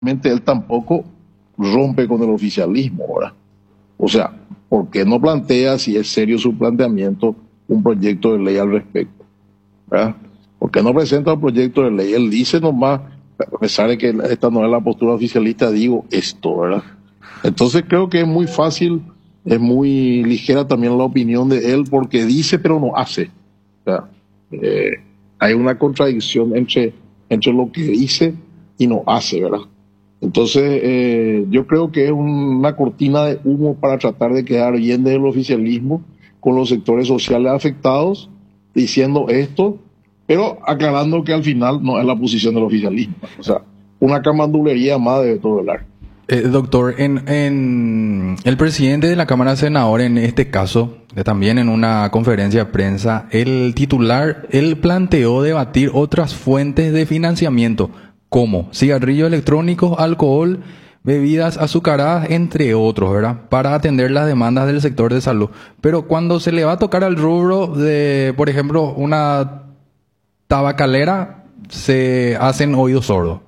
él tampoco rompe con el oficialismo, ¿verdad? O sea, ¿por qué no plantea, si es serio su planteamiento, un proyecto de ley al respecto? ¿Verdad? ¿Por qué no presenta un proyecto de ley? Él dice nomás, a pesar de que esta no es la postura oficialista, digo esto, ¿verdad? Entonces creo que es muy fácil, es muy ligera también la opinión de él, porque dice pero no hace. O sea, hay una contradicción entre lo que dice y no hace, ¿verdad? Entonces, yo creo que es una cortina de humo para tratar de quedar bien del oficialismo con los sectores sociales afectados, diciendo esto, pero aclarando que al final no es la posición del oficialismo. O sea, una camandulería más de todo el arte. Doctor, en el presidente de la Cámara de Senadores, en este caso, también en una conferencia de prensa, el titular, él planteó debatir otras fuentes de financiamiento, como cigarrillos electrónicos, alcohol, bebidas azucaradas, entre otros, ¿verdad? Para atender las demandas del sector de salud. Pero cuando se le va a tocar al rubro de, por ejemplo, una tabacalera, se hacen oídos sordos.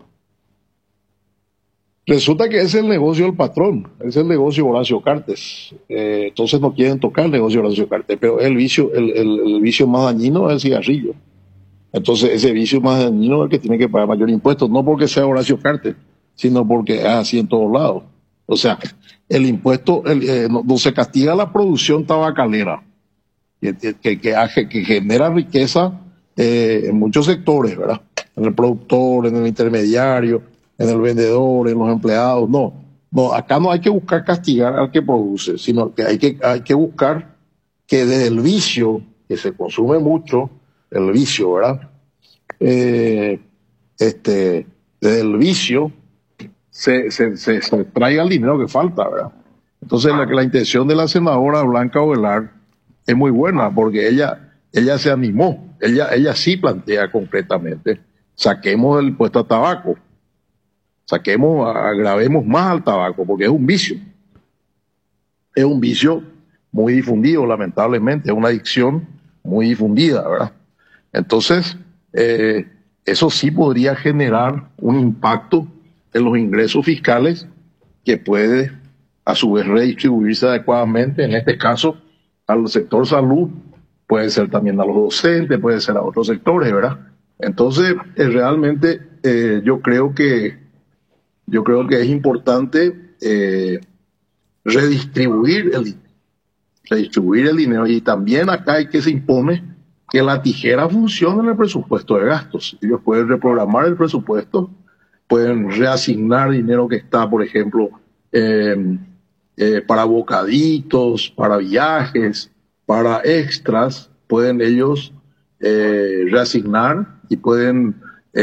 Resulta que es el negocio del patrón, es el negocio de Horacio Cartes. Entonces no quieren tocar el negocio de Horacio Cartes, pero el vicio más dañino es el cigarrillo. Entonces ese vicio más dañino es el que tiene que pagar mayor impuesto, no porque sea Horacio Cartes, sino porque es así en todos lados. O sea, el impuesto no se castiga la producción tabacalera, que genera riqueza en muchos sectores, ¿verdad? En el productor, en el intermediario, en el vendedor, en los empleados. No, acá no hay que buscar castigar al que produce, sino que hay que buscar que desde el vicio, que se consume mucho, el vicio, ¿verdad? Desde el vicio se traiga el dinero que falta, ¿verdad? Entonces la intención de la senadora Blanca Ovelar es muy buena, porque ella se animó, ella sí plantea concretamente, saquemos el impuesto a tabaco, agravemos más al tabaco, porque es un vicio muy difundido, lamentablemente, es una adicción muy difundida, ¿verdad? Entonces, eso sí podría generar un impacto en los ingresos fiscales que puede, a su vez, redistribuirse adecuadamente, en este caso, al sector salud, puede ser también a los docentes, puede ser a otros sectores, ¿verdad? Entonces, realmente yo creo que es importante redistribuir el dinero, y también acá hay que se impone que la tijera funcione en el presupuesto de gastos. Ellos pueden reprogramar el presupuesto, pueden reasignar dinero que está, por ejemplo, para bocaditos, para viajes, para extras, pueden ellos reasignar y pueden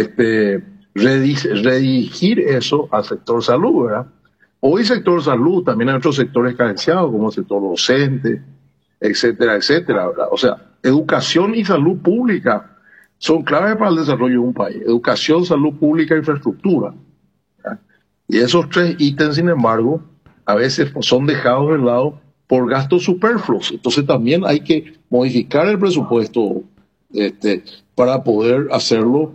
redirigir eso al sector salud, ¿verdad? Hoy sector salud, también hay otros sectores carenciados, como el sector docente, etcétera, etcétera, ¿verdad? O sea, educación y salud pública son claves para el desarrollo de un país. Educación, salud pública, infraestructura, ¿verdad? Y esos tres ítems, sin embargo, a veces son dejados de lado por gastos superfluos. Entonces también hay que modificar el presupuesto para poder hacerlo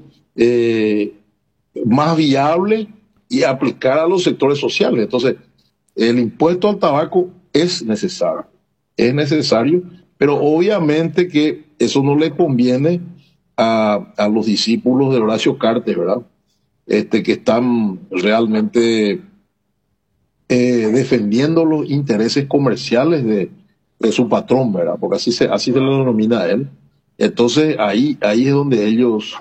más viable y aplicar a los sectores sociales. Entonces, el impuesto al tabaco es necesario, pero obviamente que eso no le conviene a los discípulos de Horacio Cartes, ¿verdad? Que están realmente defendiendo los intereses comerciales de su patrón, ¿verdad? Porque así se le denomina a él. Entonces, ahí es donde ellos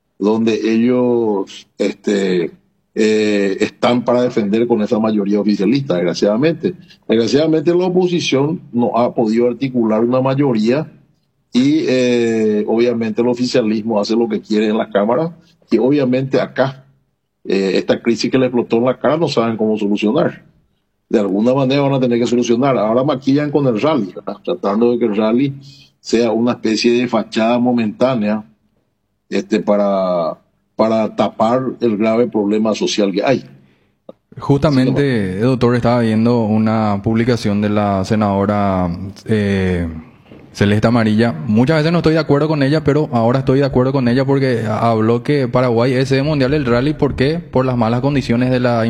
están para defender con esa mayoría oficialista, desgraciadamente. Desgraciadamente la oposición no ha podido articular una mayoría y obviamente el oficialismo hace lo que quiere en la Cámara, y obviamente acá esta crisis que le explotó en la cara no saben cómo solucionar. De alguna manera van a tener que solucionar. Ahora maquillan con el rally, ¿verdad? Tratando de que el rally sea una especie de fachada momentánea para tapar el grave problema social que hay. Justamente, doctor, estaba viendo una publicación de la senadora Celeste Amarilla. Muchas veces no estoy de acuerdo con ella, pero ahora estoy de acuerdo con ella porque habló que Paraguay es sede mundial del rally. ¿Por qué? Por las malas condiciones de la